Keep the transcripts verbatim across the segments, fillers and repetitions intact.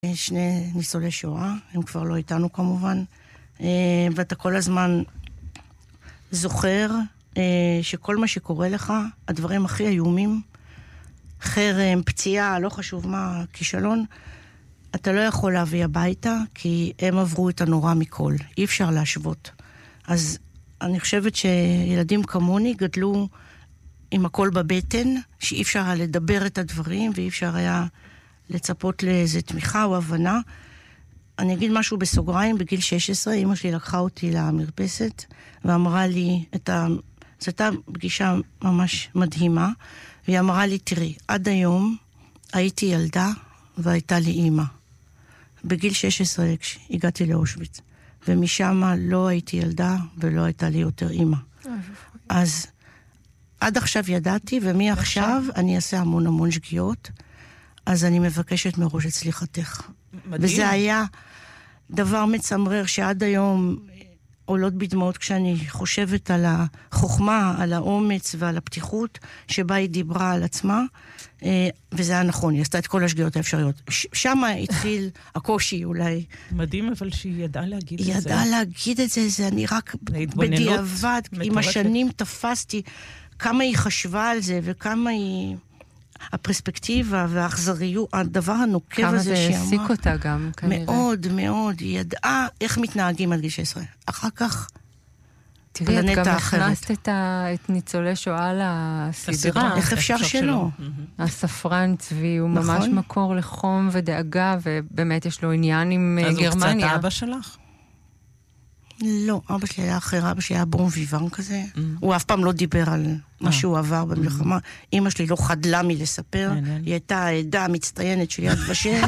שני ניצולי שואה, הם כבר לא איתנו כמובן, ואתה כל הזמן זוכר שכל מה שקורה לך, הדברים הכי איומים, חרם, פציעה, לא חשוב מה, כישלון, אתה לא יכול להביא הביתה, כי הם עברו את הנורא מכל. אי אפשר להשוות. אז אני חושבת שילדים כמוני גדלו עם הכל בבטן, שאי אפשר היה לדבר את הדברים, ואי אפשר היה לצפות לאיזו תמיכה או הבנה. אני אגיד משהו בסוגריים, בגיל שש עשרה, אמא שלי לקחה אותי למרפסת, ואמרה לי, את ה... זו הייתה פגישה ממש מדהימה, והיא אמרה לי, תראי, עד היום הייתי ילדה, והייתה לי אימא. בגיל שש עשרה הגעתי לאושוויץ, ומשם לא הייתי ילדה, ולא הייתה לי יותר אימא. אז עד עכשיו ידעתי, ומעכשיו אני אעשה המון המון שגיאות, אז אני מבקשת מראש את סליחתך. מדהים. וזה היה דבר מצמרר שעד היום עולות בדמעות כשאני חושבת על החוכמה, על האומץ ועל הפתיחות שבה היא דיברה על עצמה, וזה היה נכון, היא עשתה את כל השגיאות האפשריות. שם התחיל הקושי אולי. מדהים, אבל שהיא ידעה להגיד את זה. היא ידעה להגיד את זה, זה אני רק בדיעבד, עם השנים תפסתי כמה היא חשבה על זה וכמה היא... הפרספקטיבה והאכזריות, הדבר הנוקב הזה שאמרה. כמה זה העסיק אותה גם, כנראה. מאוד, מאוד. היא ידעה איך מתנהגים עד גיל שש עשרה. אחר כך, תראי, את גם הכנסת את, ה... את ניצולי שואה לסדרה. איך אפשר שלא? הספרן צבי הוא ממש מקור לחום ודאגה, ובאמת יש לו עניין עם גרמניה. אז הוא קצת אבא שלך? לא, אבא שלי היה אחר, אבא שלי היה ברום ויוון כזה. הוא אף פעם לא דיבר על מה שהוא עבר במלחמה. אמא שלי לא חדלה מלספר. היא הייתה העדה המצטיינת של יד ושם.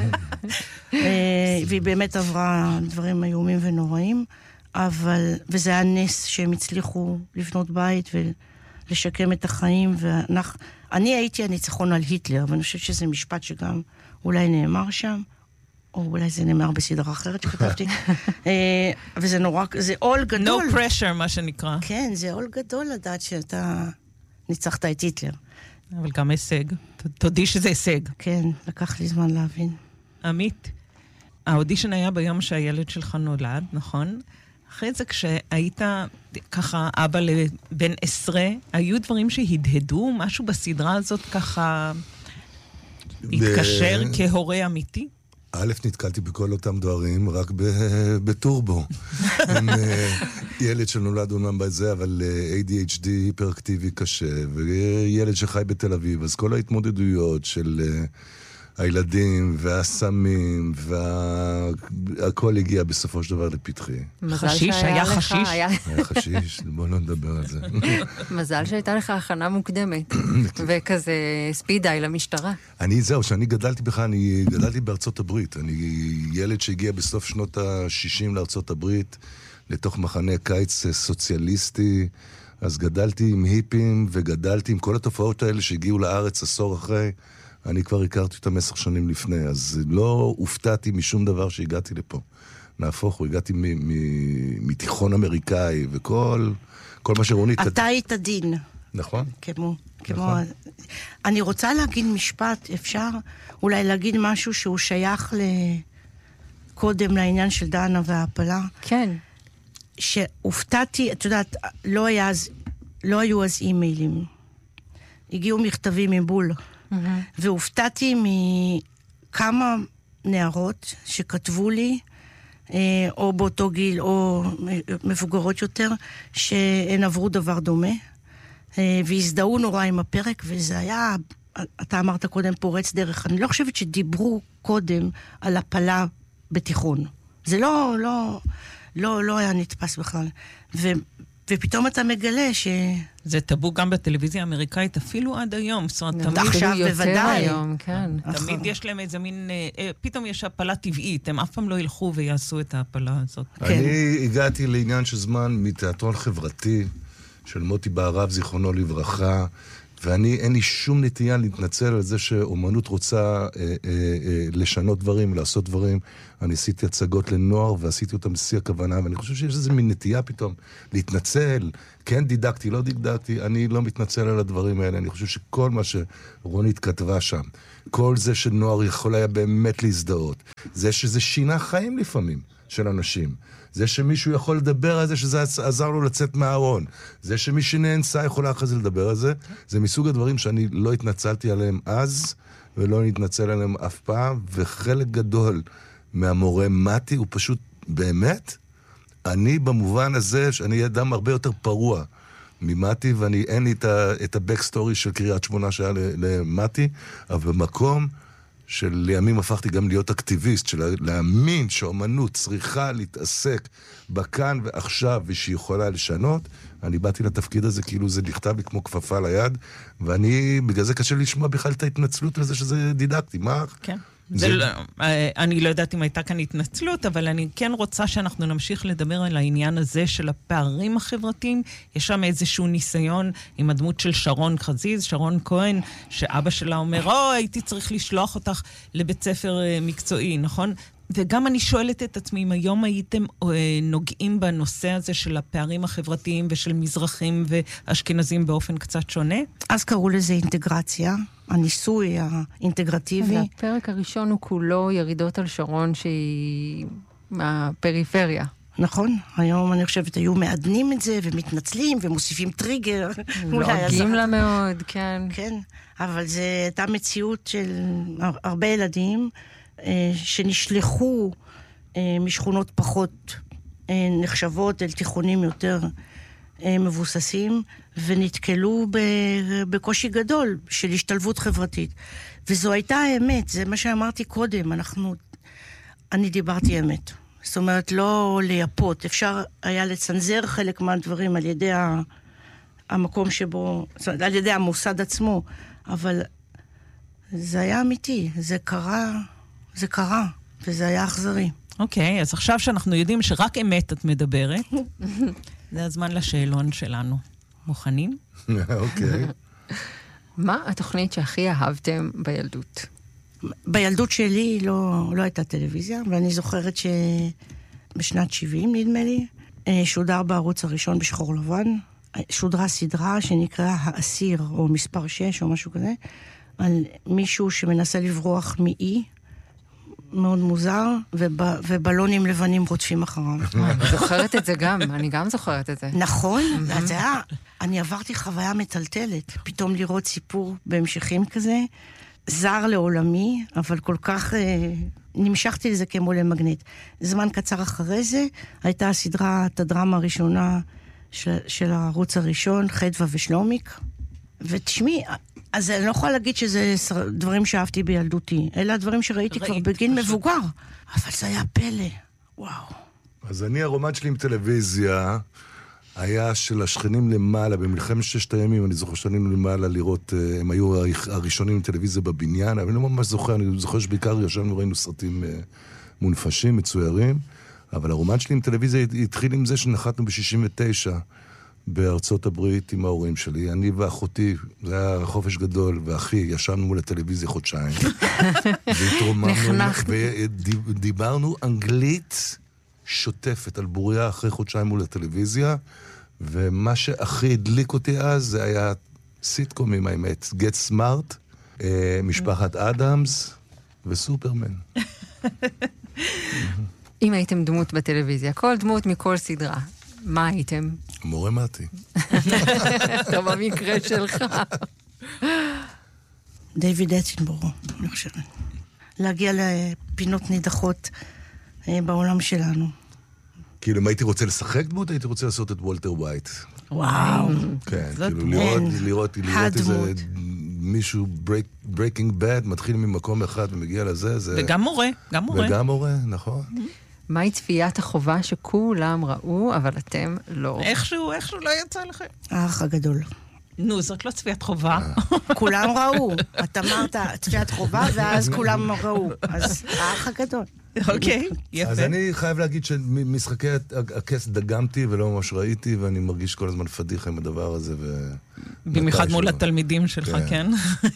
והיא באמת עברה דברים איומים ונוראים. אבל, וזה היה נס שהם הצליחו לבנות בית ולשקם את החיים. אני הייתי הניצחון על היטלר, ואני חושבת שזה משפט שגם אולי נאמר שם. או אולי זה נאמר בסדרה אחרת שכתבתי. וזה נורא, זה עול גדול. No pressure, מה שנקרא. כן, זה עול גדול לדעת שאתה ניצחת את היטלר. אבל גם הישג. תודי שזה הישג. כן, לקח לי זמן להבין. עמית, האודישן היה ביום שהילד שלך נולד, נכון? אחרי זה כשהיית ככה אבא לבן עשרה, היו דברים שהדהדו, משהו בסדרה הזאת ככה התקשר כהורה אמיתי? א', נתקלתי בכל אותם דברים, רק בטורבו. עם ילד שנולד אומנם בזה, אבל איי די אייץ' די היפראקטיבי קשה, וילד שחי בתל אביב, אז כל ההתמודדויות של הילדים והסמים, והכל הגיע בסופו של דבר לפתחי. חשיש, היה חשיש. היה חשיש, בוא לא נדבר על זה. מזל שהייתה לך הכנה מוקדמת, וכזה ספידאי למשטרה. אני, זהו, שאני גדלתי בכלל, אני גדלתי בארצות הברית. אני ילד שהגיע בסוף שנות ה-שישים לארצות הברית, לתוך מחנה קיץ סוציאליסטי, אז גדלתי עם היפים, וגדלתי עם כל התופעות האלה שהגיעו לארץ עשור אחרי, אני כבר הכרתי אותם עשר שנים לפני, אז לא הופתעתי משום דבר שהגעתי לפה. נהפוך, הגעתי מתיכון אמריקאי, וכל כל מה שרונית... אתה היית דין. נכון. כמו, כמו... אני רוצה להגיד משפט, אפשר אולי להגיד משהו שהוא שייך קודם לעניין של דנה וההפלה. כן. שהופתעתי, את יודעת, לא היה אז, לא היו אז אימיילים. הגיעו מכתבים מבול. והופתעתי מכמה נערות שכתבו לי, או באותו גיל, או מבוגרות יותר, שהן עברו דבר דומה, והזדהו נורא עם הפרק, וזה היה, אתה אמרת קודם פורץ דרך, אני לא חושבת שדיברו קודם על הפלה בתיכון. זה לא, לא, לא, לא היה נתפס בכלל. ו... ופתאום אתה מגלה ש... זה טבו גם בטלוויזיה האמריקאית, אפילו עד היום. זאת אומרת, תמיד... עכשיו בוודאי. היום, כן. תמיד יש להם איזה מין... פתאום יש הפלה טבעית, הם אף פעם לא ילכו ויעשו את ההפלה הזאת. אני הגעתי לעניין של זמן מתיאטרון חברתי, של מוטי בערב, זיכרונו לברכה, ואני, אין לי שום נטייה להתנצל על זה שאומנות רוצה אה, אה, אה, לשנות דברים, לעשות דברים. אני עשיתי הצגות לנוער, ועשיתי אותם בשיא הכוונה, ואני חושב שיש איזו מין נטייה פתאום להתנצל. כן דידקתי, לא דידקתי, אני לא מתנצל על הדברים האלה. אני חושב שכל מה שרונית כתבה שם, כל זה שנוער יכול היה באמת להזדהות, זה שזה שינה חיים לפעמים של אנשים. זה שמישהו יכול לדבר על זה, שזה עזר לו לצאת מהארון. זה שמי שנאנסה יכולה אחרי זה לדבר על זה. זה מסוג הדברים שאני לא התנצלתי עליהם אז, ולא נתנצל עליהם אף פעם, וחלק גדול מהמורה מתי הוא פשוט באמת, אני במובן הזה, שאני אדם הרבה יותר פרוע ממתי, ואני אין לי את הבקסטורי של קריית שמונה שהיה למתי, אבל במקום של לימים הפכתי גם להיות אקטיביסט, של להאמין שאומנות צריכה להתעסק בכאן ועכשיו, ושהיא יכולה לשנות. אני באתי לתפקיד הזה כאילו זה נכתב לי כמו כפפה ליד, ואני, בגלל זה קשה לשמוע בכלל את ההתנצלות לזה שזה דידקטי. מה? כן. זה לא, אני לא יודעת אם הייתה כאן התנצלות, אבל אני כן רוצה שאנחנו נמשיך לדבר על העניין הזה של הפערים החברתיים. יש שם איזשהו ניסיון עם הדמות של שרון חזיז, שרון כהן, שאבא שלה אומר, או, הייתי צריך לשלוח אותך לבית ספר מקצועי, נכון? וגם אני שואלת את עצמי, אם היום הייתם נוגעים בנושא הזה של הפערים החברתיים ושל מזרחים ואשכנזים באופן קצת שונה? אז קראו לזה אינטגרציה, הניסוי האינטגרטיבי. והפרק הראשון הוא כולו ירידות על שרון שהיא מהפריפריה. נכון, היום אני חושבת היו מעדנים את זה ומתנצלים ומוסיפים טריגר. לועגים לה מאוד, כן. כן, אבל זו הייתה מציאות של הרבה ילדים שנשלחו משכונות פחות נחשבות אל תיכונים יותר מבוססים, ונתקלו בקושי גדול של השתלבות חברתית. וזו הייתה האמת, זה מה שאמרתי קודם, אנחנו, אני דיברתי אמת. זאת אומרת, לא לייפות, אפשר היה לצנזר חלק מהדברים על ידי המקום שבו, זאת אומרת, על ידי המוסד עצמו, אבל זה היה אמיתי, זה קרה, זה קרה, וזה היה אכזרי. אוקיי, אז עכשיו שאנחנו יודעים שרק אמת את מדברת, זה הזמן לשאלון שלנו. מוכנים? אוקיי. מה התוכנית שהכי אהבתם בילדות? בילדות שלי לא, לא הייתה טלוויזיה, ואני זוכרת שבשנת שבעים, נדמה לי, שודר בערוץ הראשון בשחור לבן, שודרה סדרה שנקרא האסיר, או מספר שש, או משהו כזה, על מישהו שמנסה לברוח מאי, מאוד מוזר, וב, ובלונים לבנים רודפים אחריו. אני זוכרת את זה גם, אני גם זוכרת את זה. נכון, זה היה, אני עברתי חוויה מטלטלת, פתאום לראות סיפור בהמשכים כזה, זר לעולמי, אבל כל כך אה, נמשכתי לזה כמו למגנט. זמן קצר אחרי זה, הייתה הסדרה, את הדרמה הראשונה של, של הערוץ הראשון, חדווה ושלומיק, ותשמעי, אז אני לא יכולה להגיד שזה דברים שאהבתי בילדותי, אלא הדברים שראיתי כבר בגיל מבוגר. אבל זה היה פלא, וואו. אז אני, הרומן שלי עם טלוויזיה, היה של השכנים למעלה, במלחמת ששת הימים, אני זוכר שנים למעלה לראות, הם היו הראשונים עם טלוויזיה בבניין, אבל אני לא ממש זוכר, אני זוכר שבעיקר ישבנו ראינו סרטים מונפשים, מצוירים, אבל הרומן שלי עם טלוויזיה התחיל עם זה שנחתנו ב-שישים ותשע, בארצות הברית עם ההורים שלי. אני ואחותי, זה היה חופש גדול, ואחי, ישבנו מול הטלוויזיה חודשיים. והתרוממנו, ודיברנו אנגלית שוטפת על בוריה אחרי חודשיים מול הטלוויזיה, ומה שהכי הדליק אותי אז, זה היה סיטקומים, האמת. Get Smart, משפחת אדמס וסופרמן. אם הייתם דמות בטלוויזיה, כל דמות מכל סדרה, מה הייתם? מורה מתי. טוב, במקרה שלך. דיוויד אטנבורו, אני חושבת. להגיע לפינות נידחות בעולם שלנו. כאילו, אם הייתי רוצה לשחק דמות, הייתי רוצה לעשות את וולטר ווייט. וואו. כן, כאילו, לראות, לראות, לראות איזה מישהו breaking bad, מתחיל ממקום אחד ומגיע לזה, זה... וגם מורה, גם מורה. וגם מורה, נכון. מהי צפיית החובה שכולם ראו, אבל אתם לא? איכשהו, איכשהו לא יצא לכם. האח הגדול. נו, זאת לא צפיית חובה. כולם ראו. אתה אמרת צפיית חובה, ואז כולם ראו. אז האח הגדול. אוקיי, יפה. אז אני חייב להגיד שמשחקי הכס דגמתי ולא ממש ראיתי, ואני מרגיש כל הזמן פדיחה עם הדבר הזה. במיוחד מול התלמידים שלך, כן?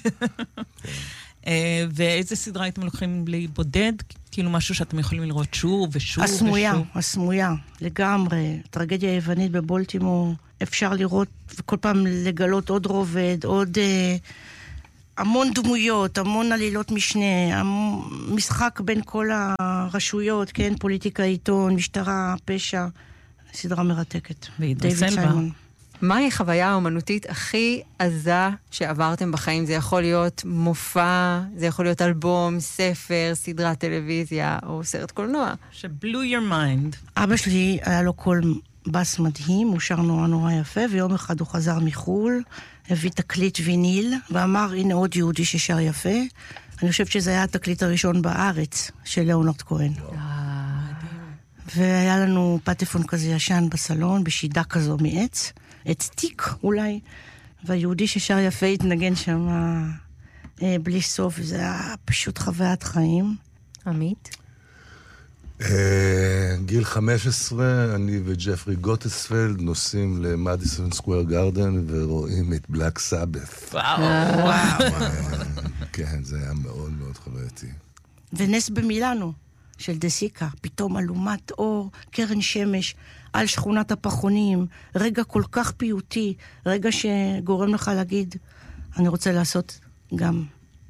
ואיזה סדרה הייתם לוקחים בלי בודד? כאילו משהו שאתם יכולים לראות שוב ושוב ושוב? הסמויה, הסמויה, לגמרי. טרגדיה יוונית בבולטימור, אפשר לראות וכל פעם לגלות עוד רובד, עוד אה, המון דמויות, המון עלילות משנה, משחק בין כל הרשויות, כן, פוליטיקה, עיתון, משטרה, פשע, סדרה מרתקת. דיוויד סיימון. מהי חוויה האומנותית הכי עזה שעברתם בחיים? זה יכול להיות מופע, זה יכול להיות אלבום, ספר, סדרת טלוויזיה או סרט קולנוע. שבלו your mind. אבא שלי היה לו קול בס מדהים, הוא שר נורא נורא יפה, ויום אחד הוא חזר מחול, הביא תקליט ויניל, ואמר, הנה עוד יהודי ששר יפה. אני חושבת שזה היה התקליט הראשון בארץ של ליאונרד כהן. והיה לנו פטפון כזה ישן בסלון, בשידה כזו מעץ. עץ תיק אולי, והיהודי ששר יפה התנגן שם אה, בלי סוף, זה היה פשוט חוויית חיים. עמית? אה, גיל חמש עשרה, אני וג'פרי גוטספלד נוסעים למדיסון סקוואר גארדן ורואים את בלק סאבת. וואו, וואו. כן, זה היה מאוד מאוד חווייתי. ונס במילאנו של דסיקה, פתאום אלומת אור, קרן שמש, על שכונת הפחונים, רגע כל כך פיוטי, רגע שגורם לך להגיד, אני רוצה לעשות גם.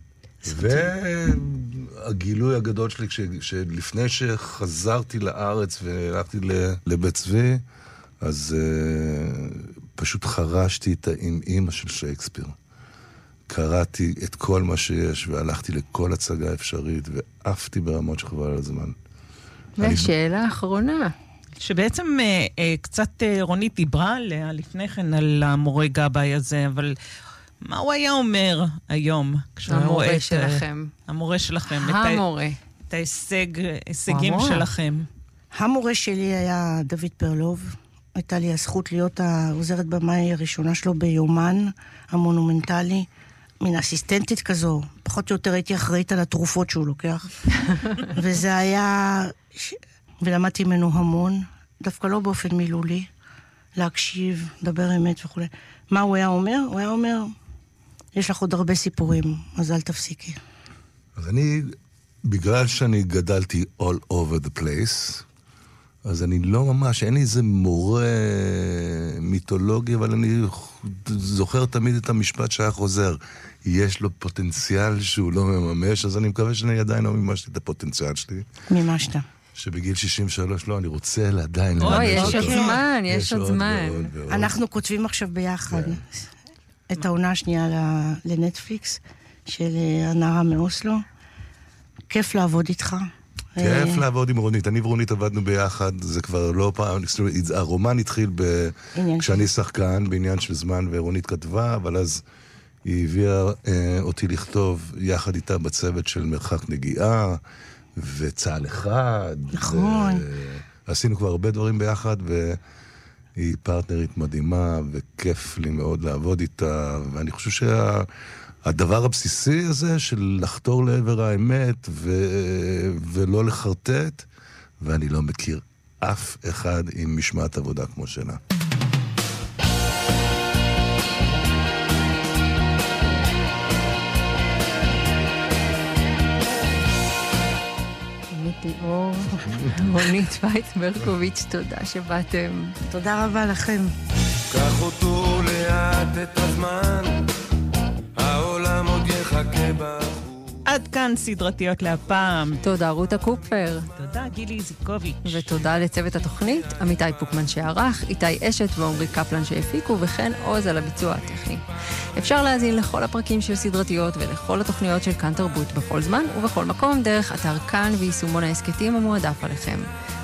והגילוי הגדול שלי, שלפני שחזרתי לארץ והלכתי לבית צבי, אז פשוט חרשתי את האמא של שייקספיר. קראתי את כל מה שיש, והלכתי לכל הצגה אפשרית, ועפתי ברמות שחבל על הזמן. והשאלה האחרונה. שבעצם אה, אה, קצת אה, רונית דיברה עליה לפני כן על המורה גבאי הזה, אבל מה הוא היה אומר היום? המורה שלכם. את, המורה שלכם. המורה. את, את ההישג, ההישגים שלכם. המורה שלי היה דוד פרלוב. הייתה לי הזכות להיות העוזרת במאי הראשונה שלו ביומן המונומנטלי. מין אסיסטנטית כזו. פחות או יותר הייתי אחראית על התרופות שהוא לוקח. וזה היה... ולמדתי ממנו המון, דווקא לא באופן מילולי, להקשיב, לדבר אמת וכו'. מה הוא היה אומר? הוא היה אומר, יש לך עוד הרבה סיפורים, אז אל תפסיקי. אז אני, בגלל שאני גדלתי all over the place, אז אני לא ממש, אין לי איזה מורה מיתולוגי, אבל אני זוכר תמיד את המשפט שהיה חוזר. יש לו פוטנציאל שהוא לא מממש, אז אני מקווה שאני עדיין לא מימשתי את הפוטנציאל שלי. מימשת. שבגיל שישים ושלוש, לא, אני רוצה עדיין לממש אותו. יש עוד זמן, יש עוד זמן. אנחנו כותבים עכשיו ביחד את העונה השנייה לנטפליקס, של הנערה מאוסלו. כיף לעבוד איתך. כיף לעבוד עם רונית. אני ורונית עבדנו ביחד, זה כבר לא פעם, הרומן התחיל כשאני שחקן, בעניין של זמן, ורונית כתבה, אבל אז היא הביאה אותי לכתוב יחד איתה בצוות של מרחק נגיעה, וצהל אחד. נכון. עשינו כבר הרבה דברים ביחד, והיא פרטנרית מדהימה, וכיף לי מאוד לעבוד איתה, ואני חושב שהדבר הבסיסי הזה של לחתור לעבר האמת, ו... ולא לחרטט, ואני לא מכיר אף אחד עם משמעת עבודה כמו שלה. ליאור, רונית וייץ-ברקוביץ', תודה שבאתם. תודה רבה לכם. קח אותו לאט את הזמן, העולם עוד יחכה בחוץ. עד כאן סדרתיות להפעם. תודה רותה קופר. תודה גילי איזיקוביץ'. ותודה לצוות התוכנית, עמיתי פוקמן שערך, איתי אשת ועומרי קפלן שהפיקו, וכן עוז על הביצוע הטכני. אפשר להזין לכל הפרקים של סדרתיות ולכל התוכניות של כאן תרבות בכל זמן ובכל מקום דרך אתר כאן ויישומון העסקתים המועדף עליכם.